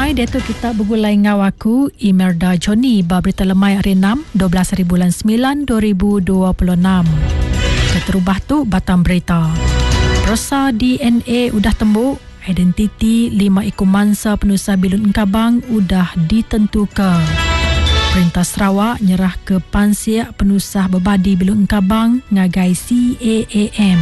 lemai dia tu kita bergulai ngau aku Imelda Johnny ba berita lemai hari 6 12 hari bulan 9 2026. Keterubah tu batang berita. Prosa DNA udah tembuk, identiti 5 ekor mangsa penusah Bilun Engkabang udah ditentukan. Perintah Sarawak nyerah ke Pansiak Penusah Berbadi Bilun Engkabang ngagai CAAM.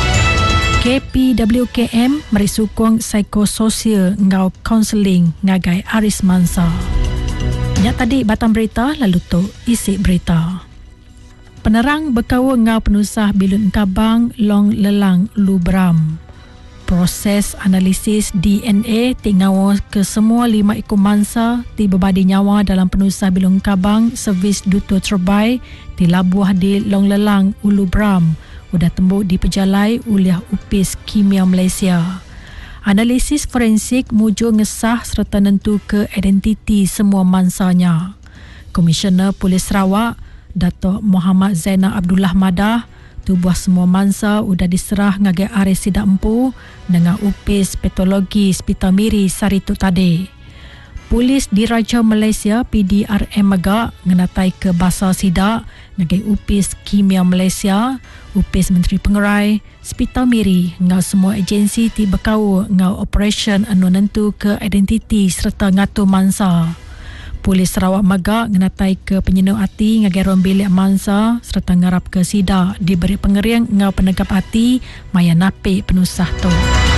KPWKM mari sukong psikososial ngau kaunseling ngagai Aris Mansa. Banyak tadi batang berita, lalu tu isi berita. Penerang berkawa ngau penusah Bilun Engkabang Long Lelang Lubram. Proses analisis DNA tingawa ke semua 5 ekor mangsa di berbadi nyawa dalam penusah Bilun Engkabang servis Duto Terbai di Labuah di Long Lelang Lubram sudah tembuk di pejalai oleh Upis Kimia Malaysia. Analisis forensik mujur ngesah serta nentu ke identiti semua mansanya. Komisioner Polis Sarawak, Dato' Muhammad Zainal Abdullah Madah, tubuh semua mangsa sudah diserah ngagai Aris Sidak Empu dengan Upis Patologi Spital Miri Saritu tadi. Polis Diraja Malaysia PDRM Megak ngenatai ke Basar Sidak ngagai Upis Kimia Malaysia, Upis Menteri Pengerai, Spital Miri ngau semua agensi ti berkawa ngau operation anu nentu ke identiti serta ngatur mangsa. Polis Sarawak Megak ngenatai ke penyeno hati ngagai ruang bilik mangsa serta ngarap ke Sidak diberi pengeriang ngau penegap hati maya napik penusah tu.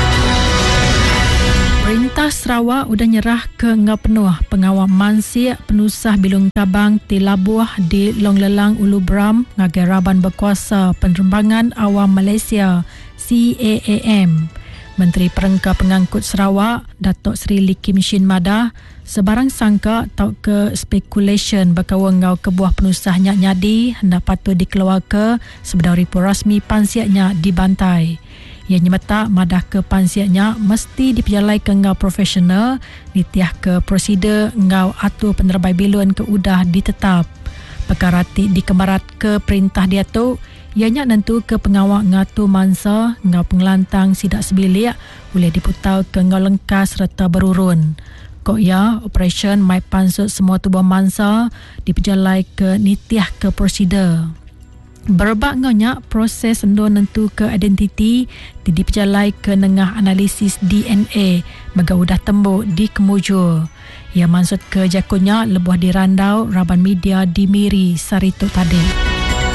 Perintah Sarawak udah nyerah ke ngau penuh pengawal mansiak penusah Bilun Engkabang di Labuah di Long Lelang Lubram ngagai Raban Berkuasa Penerbangan Awam Malaysia CAAM. Menteri Perengka Pengangkut Sarawak Datuk Seri Lee Kim Shin Madah sebarang sangka tau ke speculation berkawa ngau kebuah penusahnya nyadi hendak patut dikeluarkan sebelum report rasmi pansiaknya dibantai. Ia nyemeta madah ke pansiaknya mesti diperjalai ke ngau profesional, ditiah ke prosedur ngau atur penerbai bilun ke udah ditetap. Perkara ti dikembarat ke perintah dia tu, ianya nentu ke pengawal ngatu mangsa ngau pengelantang sidak sebilik boleh diputau ke ngau lengkas serta berurun. Kok ya, operation mai pansut semua tubuh mangsa diperjalai ke nitiah ke prosedur. Berbak ngaunya proses endo nentu ke identiti diperjalai ke nengah analisis DNA mega udah tembuk di kemujur. Ia maksud ke jakunya lebuh dirandau Raban Media di Miri Saritu tadi.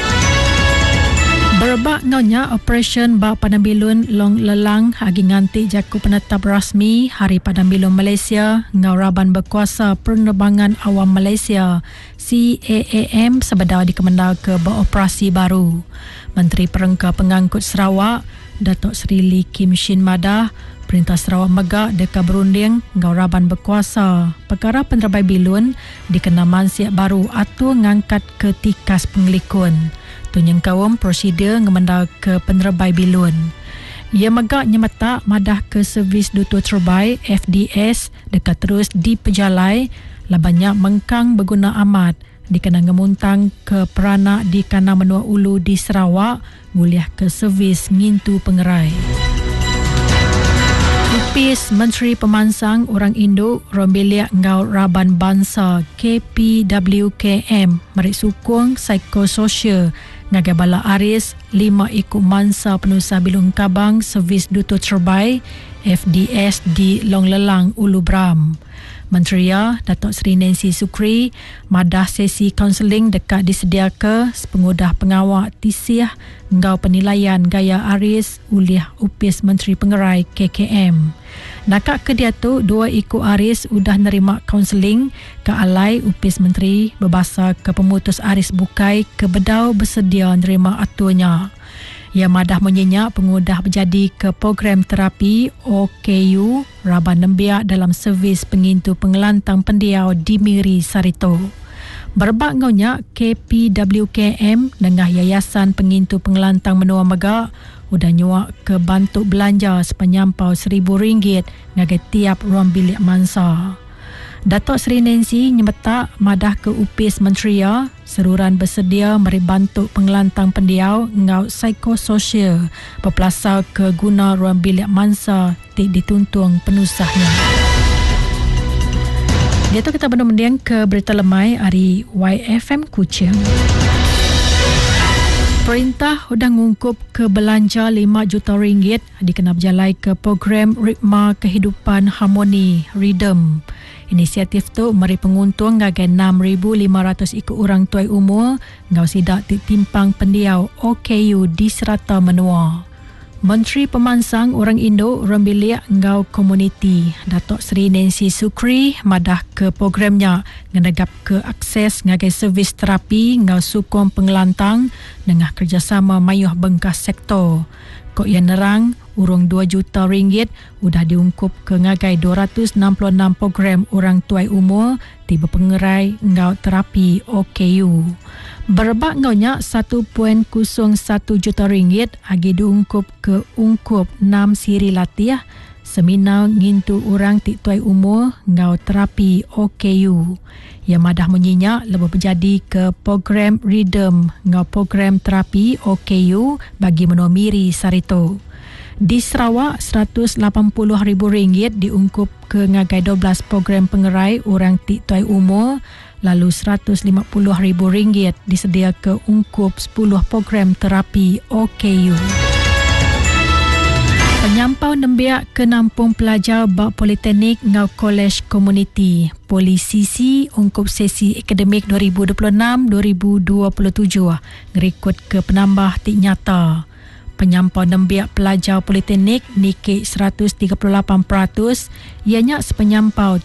Berbak ngaunya operation Bak Padang Bilun Long Lelang agi nganti jaku penetap rasmi Hari Padang Bilun Malaysia ngau Raban Berkuasa Penerbangan Awam Malaysia CAAM sebedar dikemendal ke beroperasi baru. Menteri Perengka Pengangkut Sarawak Datuk Seri Lee Kim Shin Madah Perintah Sarawak Megak deka berunding ngau Raban Berkuasa perkara penerbai bilun dikena mansiak baru atur ngangkat ke tikas pengelikun. Tunyang kawam prosedur ngemendal ke penerbai bilun. Ia megak nyemeta madah ke servis Duto Terbai FDS dekat terus diperjalai labanya mengkang berguna amat dikena ngemuntang ke peranak di Kana Menua Ulu di Sarawak nguliah ke servis ngintu pengerai. Upis Menteri Pemansang Orang Indo Rombelia Ngau Raban Bangsa KPWKM merik sukong psikososial ngagai bala Aris 5 ekor mangsa penusah Bilun Engkabang servis Duto Terbai FDS di Long Lelang Lubram. Menteri Datuk Seri Nancy Sukri madah sesi kaunseling dekat disediakan sepengudah pengawal tisih ngau penilaian gaya Aris oleh Upis Menteri Pengerai KKM. Nakak ke dia tu 2 ekor Aris udah nerima kaunseling ke alai Upis Menteri berbahasa ke pemutus Aris Bukai ke bedau bersedia nerima aturnya. Ia madah menyenyak pengudah berjadi ke program terapi OKU Raban Nembiak dalam servis pengintu pengelantang pendiau di Miri Sarito. Berbak ngaunya KPWKM dengan Yayasan Pengintu Pengelantang Menua Megak udah nyuak ke bantuk belanja sepenyampau RM1,000 ngagai tiap ruang bilik mangsa. Datuk Seri Nancy nyemeta madah ke Upis Menteri seruran bersedia meri bantu pengelantang pendiau ngau psikososial berpelasau ke guna ruang bilik mangsa ti dituntung penusahnya. Dia tu kita benar-benar ke berita lemai hari YFM Kuching. Perintah sudah mengungkup ke belanja RM5 juta dikenal berjalai ke program Ritma Kehidupan Harmoni Rhythm. Inisiatif tu meri penguntung ngagai 6,500 ikut orang tuai umur ngau sidak timpang pendiau OKU di Serata Menua. Menteri Pemansang Orang Indo Orang Biliak ngau komuniti Datuk Seri Nancy Sukri madah ke programnya ngenegap ke akses ngagai servis terapi ngau sukong pengelantang dengan kerjasama mayuh bengkas sektor. Kok yang nerang urung RM2 juta udah diungkup ke ngagai 266 program orang tuai umur tiba pengerai ngau terapi OKU. Berbak ngaunya RM1.01 juta agi diungkup ke ungkup 6 siri latih seminar ngintu orang tik tuai umur ngau terapi OKU. Yang madah menyinya lebih berjadi ke program Rhythm ngau program terapi OKU bagi menomiri sarito. Di Sarawak, RM180,000 diungkup ke ngagai 12 program pengerai orang tik tuai umur, lalu RM150,000 disedia ke ungkup 10 program terapi OKU. Penyampau nembiak ke nampung pelajar bak Politeknik ngau Kolej Komuniti. Polisisi ungkup sesi akademik 2026-2027 ngerikut ke penambah tik nyata. Penyampau nembiak pelajar Politeknik nikik 138%, ianya sepenyampau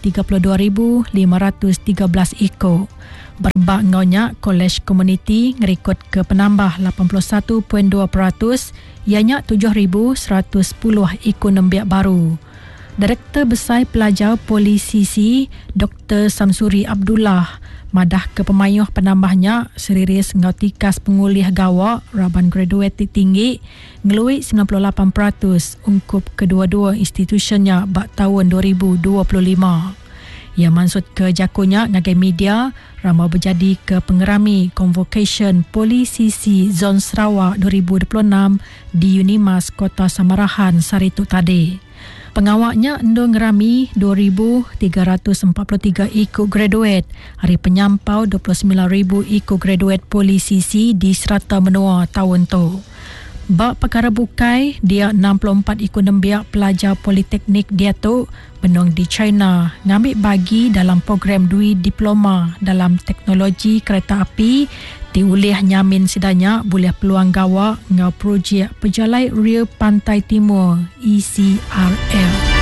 32,513 ikut. Berbak ngaunya Kolej Komuniti ngerikut ke penambah 81.2%, ianya 7,110 ikut nembiak baru. Direktur Besar Pelajar Polisisi Dr. Samsuri Abdullah madah ke pemayuh penambahnya seriris ngautikas pengulih gawak Raban graduate tinggi ngelui 98% ungkup kedua-dua institusinya bak tahun 2025. Yang maksud ke jakunya ngagai media ramai berjadi ke pengerami Convocation Polisisi Zon Sarawak 2026 di Unimas Kota Samarahan Saritu tadi. Pengawaknya endo ngerami 2,343 ikut graduate. Hari penyampau 29,000 ikut graduate polisisi di Serata Menua tahun tu. Bak perkara bukai, dia 64 ikut nembiak pelajar politeknik dia tu benong di China ngambil bagi dalam program Dwi Diploma dalam teknologi kereta api diulih nyamin sidanya boleh peluang gawak ngau projek Pejalai Ria Pantai Timur ECRL.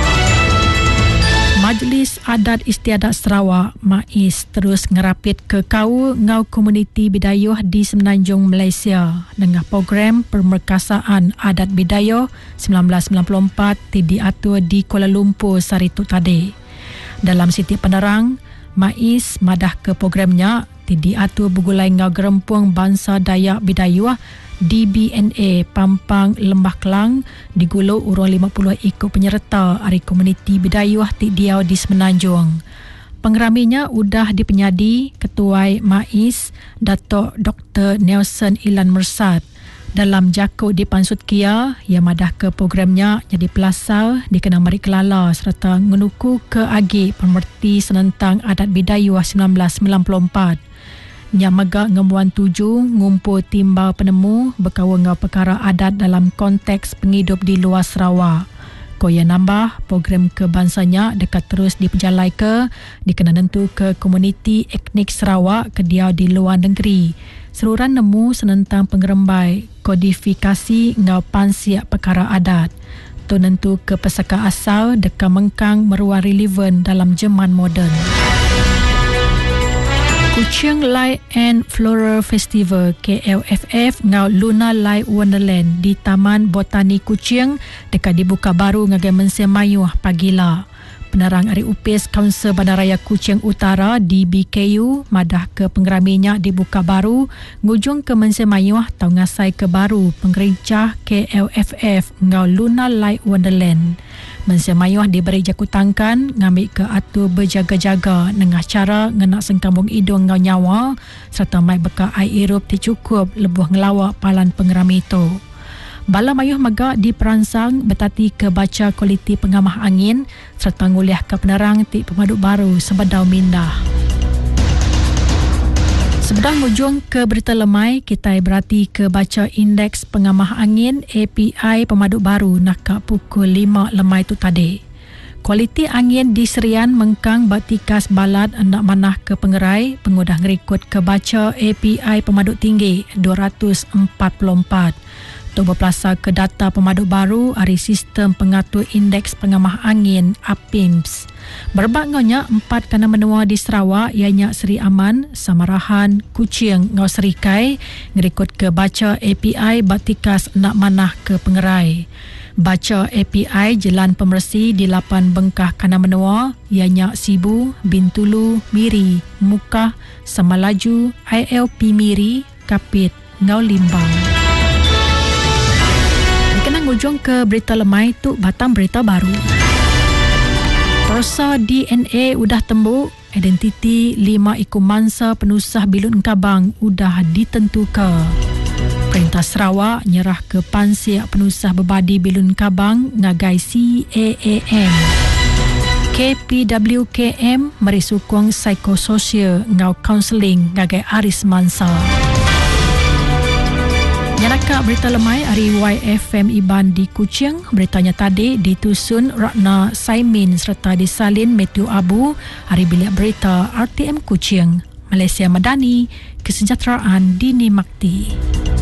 Majlis Adat Istiadat Sarawak MAIS terus ngerapit ke kau ngau komuniti bidayuh di Semenanjung Malaysia dengan program Permerkasaan Adat Bidayuh 1994 diatur di Kuala Lumpur Saritu tadi. Dalam setiap penerang, MAIS madah ke programnya diatur bergulai ngau gerempung bangsa Dayak Bidayuh DBNA Pampang Lembah Kelang digulu urang 50 ikut penyerta hari komuniti bidayuh tik diau di Semenanjung. Pengeraminya udah dipenyadi Ketua MAIS Datuk Dr. Nelson Ilan Mersat. Dalam jakut di Pansut Kia yang madah ke programnya jadi pelasau dikenal Mari Kelala serta menuku ke agi pemerti senentang adat bidayuh 1994. Yang megak ngembuan 7 ngumpul timbal penemu berkawal ngau perkara adat dalam konteks penghidup di luar Sarawak. Koya nambah program kebangsanya dekat terus diperjalai ke dikena nentu ke komuniti etnik Sarawak ke dia di luar negeri. Seruran nemu senentang pengerembai kodifikasi ngau pansiak perkara adat. Tu nentu ke pesaka asal dekat mengkang meruah relevan dalam zaman moden. Kuching Light and Floral Festival KLFF ngau Luna Light Wonderland di Taman Botani Kuching dekat dibuka baru ngagai Mensia Mayuh pagila. Penerang Ari Upis Kaunsil Bandaraya Kuching Utara DBKU madah ke pengeraminya dibuka baru ngujung ke Mensia Mayuh tau ngasai ke baru penggerincah KLFF ngau Luna Light Wonderland. Mensia Mayuh diberi jakutangkan ngambil ke atur berjaga-jaga dengan cara ngenak sengkambung hidung ngau nyawa serta mai beka air irup dicukup lebuh ngelawak palan pengerami itu. Bala mayuh megak diperansang bertati ke baca kualiti pengamah angin serta nguliah ke penerang ti pemaduk baru Sebedau Mindah. Sebedang hujung ke berita lemai, kita berhati ke baca indeks pengamah angin API pemaduk baru nak pukul 5 lemai tu tadi. Kualiti angin di Serian mengkang batikas balad hendak manah ke pengerai, pengudah ngerikut ke baca API pemaduk tinggi 244. Untuk berpelasar ke data pemaduk baru dari sistem pengatur indeks pengamah angin APIMS. Berbak ngonya 4 kana menua di Sarawak ianya Seri Aman, Samarahan, Kuching, Ngau Serikai ngerikut ke baca API batikas nak manah ke pengerai. Baca API Jelan Pemersi di 8 bengkah kana menua ianya Sibu, Bintulu, Miri, Mukah, Samalaju, ILP Miri, Kapit, Ngau Limbang. Dikenang ujung ke berita lemai tu batang berita baru. Prosa DNA udah tembuk, identiti 5 ekor mangsa penusah Bilun Kabang udah ditentukan. Perintah Sarawak nyerah ke Pansiak Penusah Berbadi Bilun Kabang ngagai CAAM. KPWKM meri sukong psikososial ngau kaunseling ngagai Aris Mansa. Nyaraka berita lemai hari YFM Iban di Kuching. Beritanya tadi ditusun Ratna Saimin serta disalin Matthew Abu hari bilik berita RTM Kuching. Malaysia Madani, kesejahteraan dinikmati.